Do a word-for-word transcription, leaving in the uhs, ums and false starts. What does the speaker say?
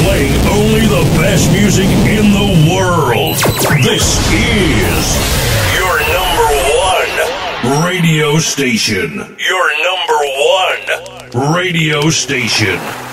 Playing only the best music in the world. This is your number one radio station. Your number one radio station.